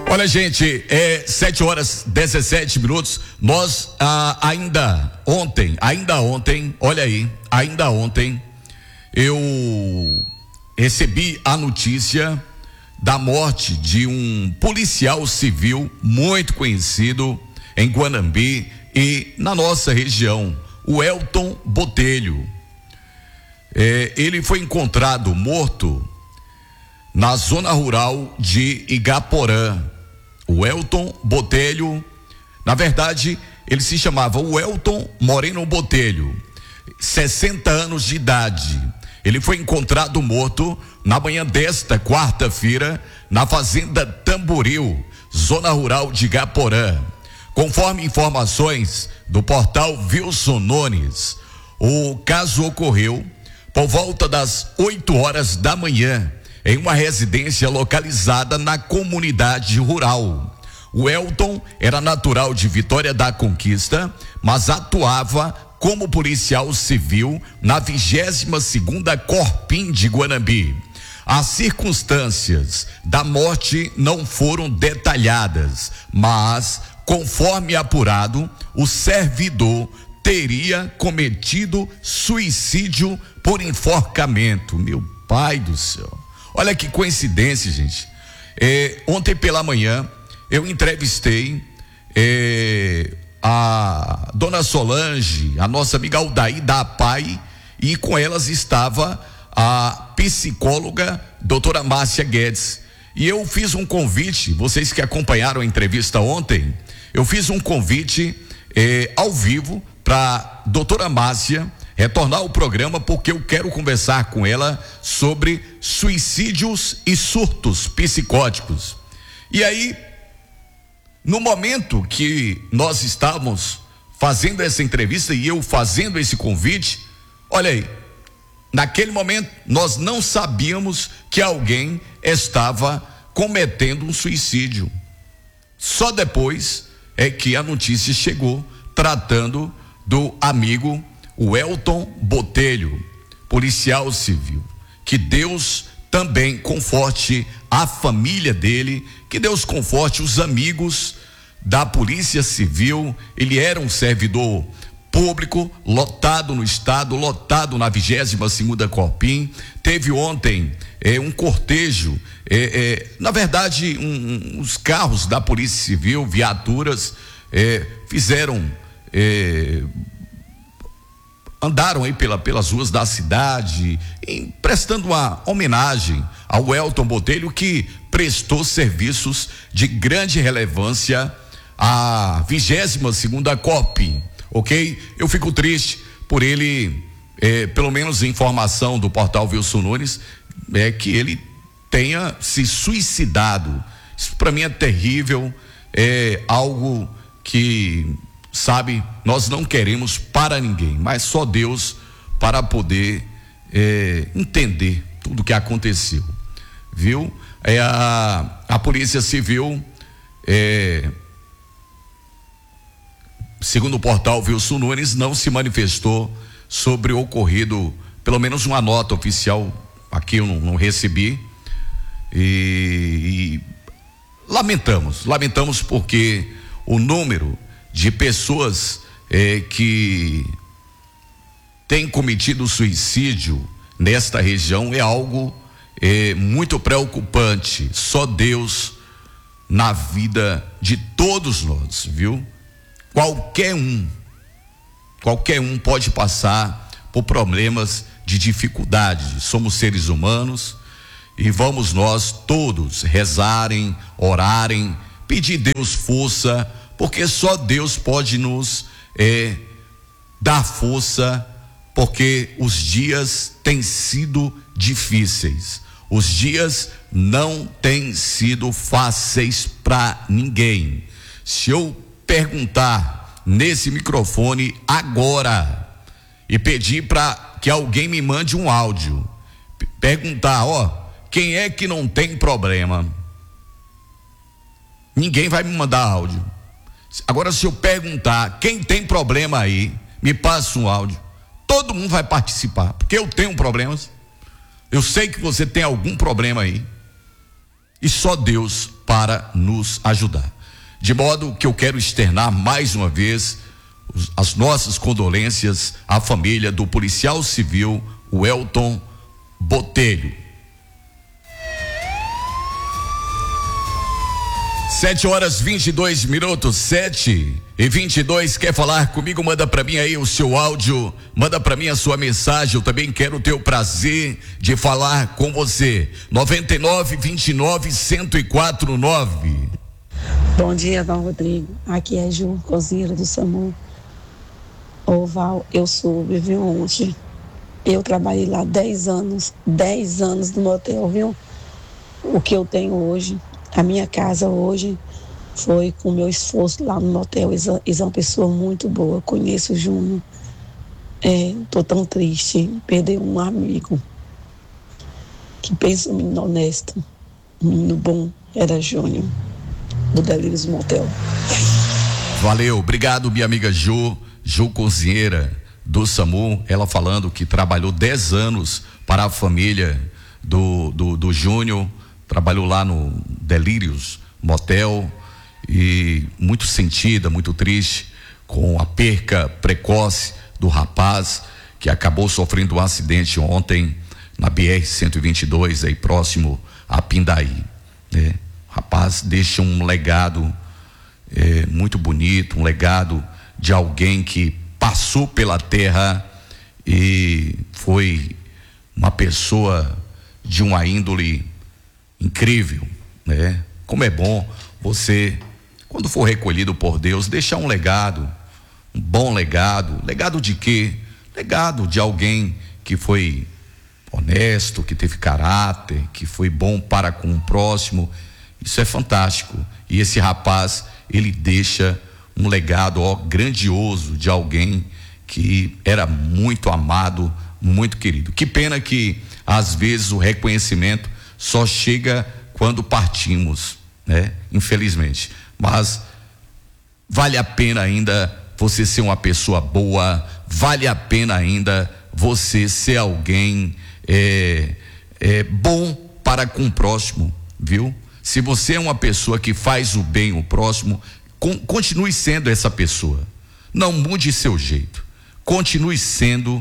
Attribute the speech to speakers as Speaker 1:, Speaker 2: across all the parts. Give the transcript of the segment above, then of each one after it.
Speaker 1: Olha, gente, 7h17. Nós ainda ontem, olha aí, ainda ontem eu recebi a notícia da morte de um policial civil muito conhecido em Guanambi e na nossa região, o Elton Botelho. Ele foi encontrado morto na zona rural de Igaporã. O Elton Botelho, na verdade, ele se chamava Elton Moreno Botelho, 60 anos de idade. Ele foi encontrado morto na manhã desta quarta-feira na fazenda Tamboril, zona rural de Igaporã. Conforme informações do portal Wilson Nunes, o caso ocorreu por volta das 8h da manhã em uma residência localizada na comunidade rural. O Elton era natural de Vitória da Conquista, mas atuava como policial civil na 22ª Corpim de Guanambi. As circunstâncias da morte não foram detalhadas, mas, conforme apurado, o servidor teria cometido suicídio por enforcamento. Meu pai do céu. Olha que coincidência, gente. Ontem pela manhã eu entrevistei a dona Solange, a nossa amiga Aldair da APAI, e com elas estava a psicóloga doutora Márcia Guedes. E eu fiz um convite, vocês que acompanharam a entrevista ontem, eu fiz um convite ao vivo para doutora Márcia retornar ao programa, porque eu quero conversar com ela sobre suicídios e surtos psicóticos. E aí, no momento que nós estávamos fazendo essa entrevista e eu fazendo esse convite, olha aí, naquele momento nós não sabíamos que alguém estava cometendo um suicídio. Só depois é que a notícia chegou, tratando do amigo o Elton Botelho, policial civil. Que Deus também conforte a família dele, que Deus conforte os amigos da Polícia Civil. Ele era um servidor público, lotado no estado, lotado na 22ª Corpim. Teve ontem um cortejo, na verdade, uns carros da Polícia Civil, viaturas, fizeram, andaram aí pelas ruas da cidade, prestando uma homenagem ao Elton Botelho, que prestou serviços de grande relevância à 22ª Corpim, ok? Eu fico triste por ele, pelo menos informação do portal Wilson Nunes, que ele tenha se suicidado. Isso para mim é terrível, é algo que, sabe, nós não queremos para ninguém, mas só Deus para poder entender tudo o que aconteceu, viu? A Polícia Civil, segundo o portal Wilson Nunes, não se manifestou sobre o ocorrido, pelo menos uma nota oficial aqui eu não recebi, e lamentamos porque o número de pessoas que têm cometido suicídio nesta região é algo muito preocupante. Só Deus na vida de todos nós, viu? Qualquer um pode passar por problemas de dificuldade. Somos seres humanos e vamos nós todos rezarem, orarem, pedir Deus força, porque só Deus pode nos dar força, porque os dias têm sido difíceis. Os dias não têm sido fáceis para ninguém. Se eu perguntar nesse microfone agora e pedir para que alguém me mande um áudio, perguntar, quem é que não tem problema? Ninguém vai me mandar áudio. Agora, se eu perguntar quem tem problema aí, me passa um áudio, todo mundo vai participar, porque eu tenho problemas. Eu sei que você tem algum problema aí. e só Deus para nos ajudar. De modo que eu quero externar mais uma vez as nossas condolências à família do policial civil Welton Botelho. 7h22, 7h22. Quer falar comigo? Manda pra mim aí o seu áudio, manda pra mim a sua mensagem. Eu também quero ter o prazer de falar com você. 9929-1049.
Speaker 2: Bom dia, Val Rodrigo. Aqui é Ju, cozinheira do SAMU. Ô Val, eu soube, viu, ontem. Eu trabalhei lá 10 anos no motel, viu? O que eu tenho hoje, a minha casa hoje, foi com o meu esforço lá no motel. Eles é uma pessoa muito boa. Conheço o Júnior. Tô tão triste. Perder um amigo. Que pensa um menino honesto. Um menino bom. Era Júnior. Do Delírios Motel.
Speaker 1: Valeu, obrigado, minha amiga Ju, cozinheira do SAMU, ela falando que trabalhou 10 anos para a família do Júnior, trabalhou lá no Delírios Motel, e muito sentida, muito triste com a perca precoce do rapaz que acabou sofrendo um acidente ontem na BR-122, aí próximo a Pindaí, né? Rapaz deixa um legado muito bonito, um legado de alguém que passou pela terra e foi uma pessoa de uma índole incrível, né? Como é bom você, quando for recolhido por Deus, deixar um legado, um bom legado. Legado de quê? Legado de alguém que foi honesto, que teve caráter, que foi bom para com o próximo. Isso é fantástico. E esse rapaz, ele deixa um legado grandioso de alguém que era muito amado, muito querido. Que pena que às vezes o reconhecimento só chega quando partimos, né? Infelizmente. Mas vale a pena ainda você ser uma pessoa boa, vale a pena ainda você ser alguém bom para com o próximo, viu? Se você é uma pessoa que faz o bem ao próximo, continue sendo essa pessoa. Não mude seu jeito. Continue sendo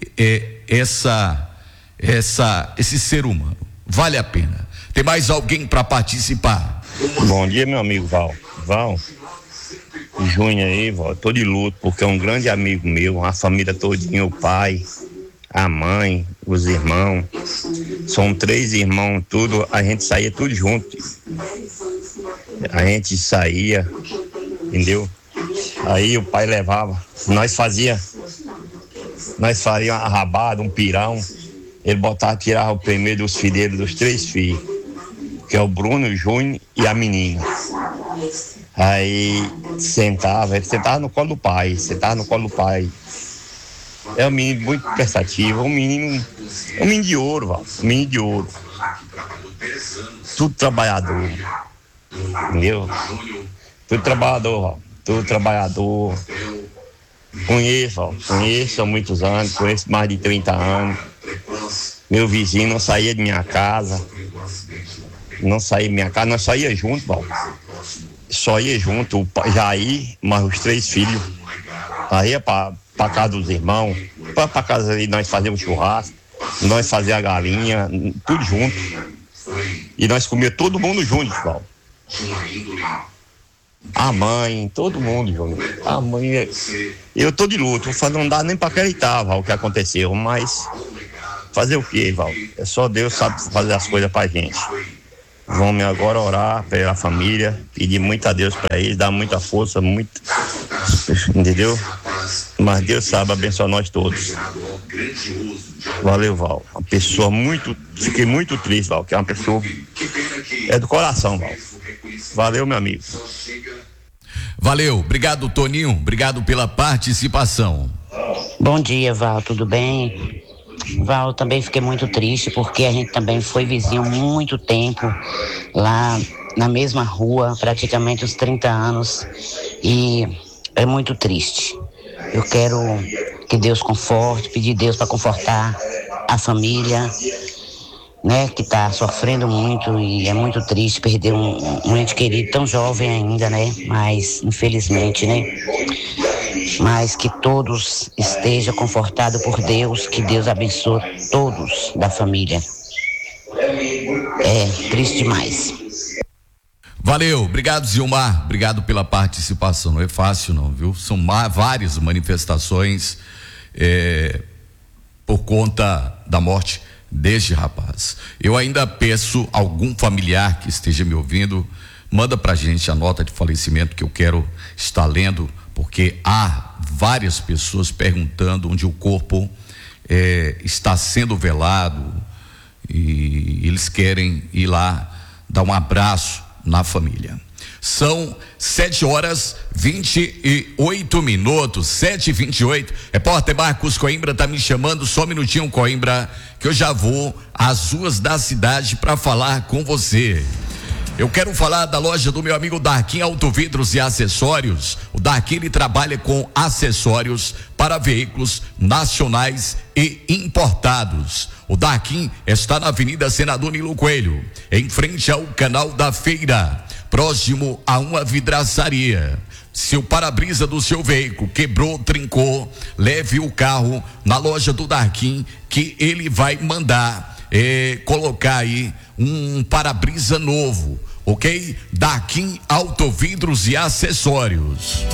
Speaker 1: esse ser humano. Vale a pena. Tem mais alguém para participar?
Speaker 3: Bom dia, meu amigo Val. Júnior aí, Val, tô de luto porque é um grande amigo meu, a família todinha, o pai, a mãe, os irmãos. São 3 irmãos, tudo, a gente saía tudo junto. A gente saía, entendeu? Aí o pai levava, nós faríamos uma rabada, um pirão. Ele tirava o primeiro dos filhos dos 3 filhos, que é o Bruno, o Júnior e a menina. Aí ele sentava no colo do pai, É um menino muito prestativo, um menino de ouro, Val, um menino de ouro. Tudo trabalhador, entendeu? Tudo trabalhador. Conheço há muitos anos, conheço mais de 30 anos. Meu vizinho não saía de minha casa. Nós saía junto, Val. Só ia junto, o Jair, mais os 3 filhos. Aí ia pra casa dos irmãos, pra casa ali nós fazíamos churrasco, nós fazíamos a galinha, tudo junto. E nós comíamos todo mundo junto, Val. A mãe, todo mundo junto. A mãe, eu tô de luto, não dá nem pra acreditar, Val, o que aconteceu, mas fazer o quê, Val? É só Deus sabe fazer as coisas pra gente. Vamos agora orar pela família, pedir muito a Deus para eles, dar muita força, entendeu? Mas Deus sabe abençoar nós todos. Valeu, Val. Uma pessoa fiquei muito triste, Val, que é uma pessoa, do coração, Val. Valeu, meu amigo.
Speaker 1: Valeu, obrigado, Toninho, obrigado pela participação.
Speaker 4: Bom dia, Val, tudo bem? Val, também fiquei muito triste porque a gente também foi vizinho muito tempo lá na mesma rua, praticamente uns 30 anos, e é muito triste. Eu quero que Deus conforte, pedir Deus para confortar a família né, que está sofrendo muito e é muito triste perder um ente querido tão jovem ainda, né, mas infelizmente, né, mas que todos estejam confortados por Deus, que Deus abençoe todos da família. É triste demais.
Speaker 1: Valeu, obrigado, Zilmar, obrigado pela participação. Não é fácil não, viu? São várias manifestações por conta da morte deste rapaz. Eu ainda peço algum familiar que esteja me ouvindo, manda pra gente a nota de falecimento que eu quero estar lendo, porque há várias pessoas perguntando onde o corpo está sendo velado e eles querem ir lá dar um abraço na família. São 7h28, 7h28. Repórter Marcos Coimbra tá me chamando, só um minutinho, Coimbra, que eu já vou às ruas da cidade para falar com você. Eu quero falar da loja do meu amigo Darquim Autovidros e Acessórios. O Darquim, ele trabalha com acessórios para veículos nacionais e importados. O Darquim está na Avenida Senador Nilo Coelho, em frente ao Canal da Feira, próximo a uma vidraçaria. Se o para-brisa do seu veículo quebrou, trincou, leve o carro na loja do Darquim, que ele vai mandar colocar aí um para-brisa novo, ok? Darquim Autovidros e Acessórios.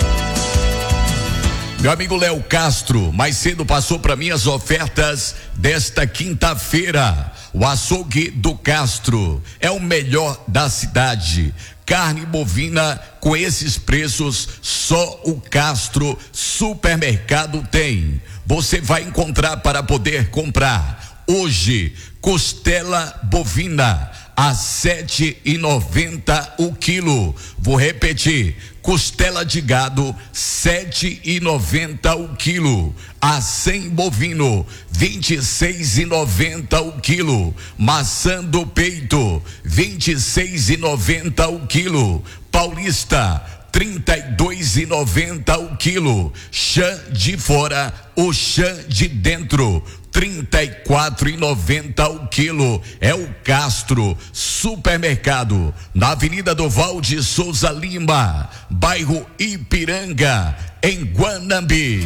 Speaker 1: Meu amigo Léo Castro, mais cedo passou para mim as ofertas desta quinta-feira. O açougue do Castro é o melhor da cidade. Carne bovina com esses preços, só o Castro Supermercado tem. Você vai encontrar para poder comprar. Hoje, costela bovina a R$7,90 o quilo. Vou repetir, costela de gado R$7,90 o quilo. Acém bovino R$26,90 o quilo. Maçã do peito R$26,90 o quilo. Paulista R$32,90 o quilo. Chã de fora, o chã de dentro R$34,90 o quilo. É o Castro Supermercado, na Avenida Doval de Souza Lima, bairro Ipiranga, em Guanambi.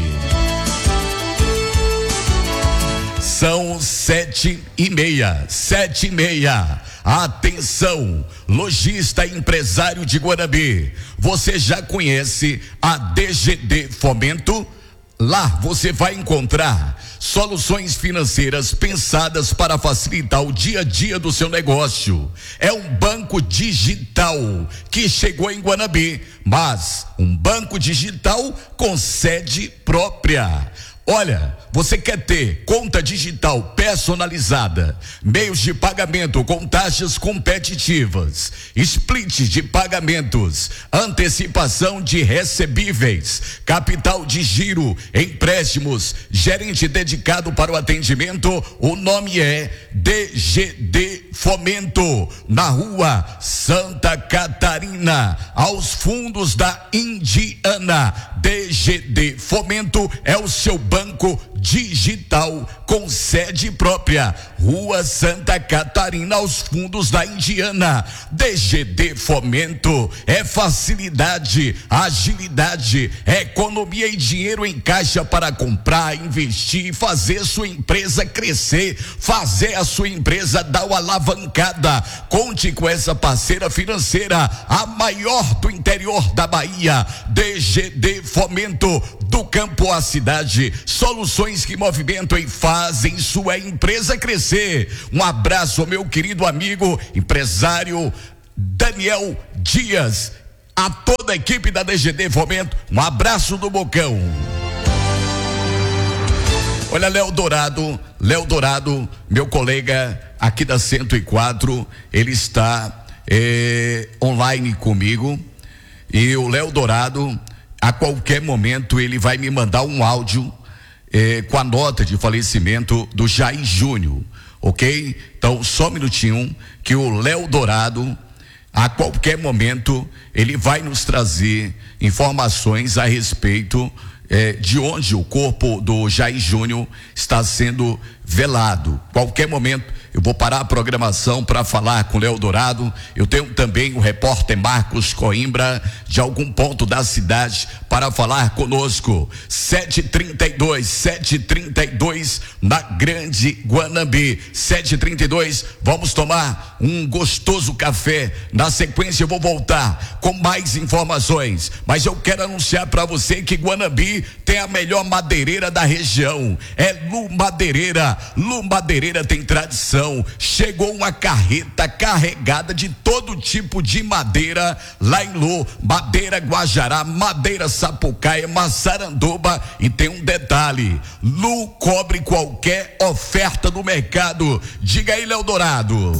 Speaker 1: São 7h30. Atenção, lojista e empresário de Guanambi, você já conhece a DGD Fomento? Lá você vai encontrar soluções financeiras pensadas para facilitar o dia a dia do seu negócio. É um banco digital que chegou em Guanambi, mas um banco digital com sede própria. Olha, você quer ter conta digital personalizada, meios de pagamento com taxas competitivas, split de pagamentos, antecipação de recebíveis, capital de giro, empréstimos, gerente dedicado para o atendimento? O nome é DGD Fomento, na rua Santa Catarina, aos fundos da Indiana. DGD Fomento é o seu banco digital com sede própria, rua Santa Catarina, aos fundos da Indiana. DGD Fomento é facilidade, agilidade, economia e dinheiro em caixa para comprar, investir, fazer sua empresa crescer, fazer a sua empresa dar uma alavancada. Conte com essa parceira financeira, a maior do interior da Bahia. DGD Fomento, do campo à cidade, soluções que movimentam e fazem sua empresa crescer. Um abraço ao meu querido amigo empresário Daniel Dias, a toda a equipe da DGD Fomento, um abraço do Bocão. Olha, Léo Dourado, meu colega aqui da 104, ele está online comigo, e o Léo Dourado, a qualquer momento ele vai me mandar um áudio com a nota de falecimento do Jair Júnior, ok? Então, só um minutinho, que o Léo Dourado, a qualquer momento, ele vai nos trazer informações a respeito de onde o corpo do Jair Júnior está sendo velado. Qualquer momento eu vou parar a programação para falar com o Léo Dourado. Eu tenho também o repórter Marcos Coimbra de algum ponto da cidade para falar conosco. 7h32 na Grande Guanambi. 7h32, vamos tomar um gostoso café. Na sequência eu vou voltar com mais informações, mas eu quero anunciar para você que Guanambi tem a melhor madeireira da região. É Lu Madeireira. Lu Madeireira tem tradição. Chegou uma carreta carregada de todo tipo de madeira lá em Lu. Madeira Guajará, madeira Sapucaia, Massaranduba. E tem um detalhe: Lu cobre qualquer oferta do mercado. Diga aí, Léo Dourado.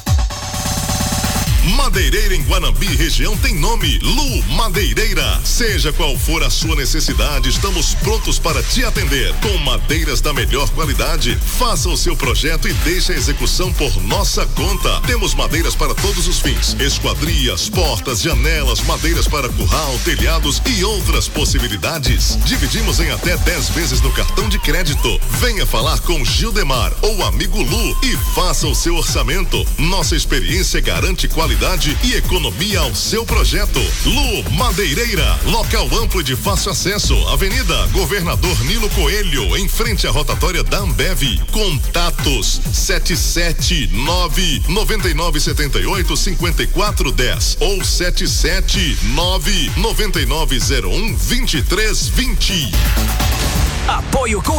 Speaker 5: Madeireira em Guanambi região tem nome, Lu Madeireira. Seja qual for a sua necessidade, estamos prontos para te atender. Com madeiras da melhor qualidade, faça o seu projeto e deixe a execução por nossa conta. Temos madeiras para todos os fins: esquadrias, portas, janelas, madeiras para curral, telhados e outras possibilidades. Dividimos em até 10 vezes no cartão de crédito. Venha falar com Gildemar ou amigo Lu e faça o seu orçamento. Nossa experiência garante qualidade e economia ao seu projeto. Lu Madeireira, local amplo de fácil acesso, Avenida Governador Nilo Coelho, em frente à rotatória da Ambev. Contatos 779-9978-5410 ou 779-9901-2320.
Speaker 6: Apoio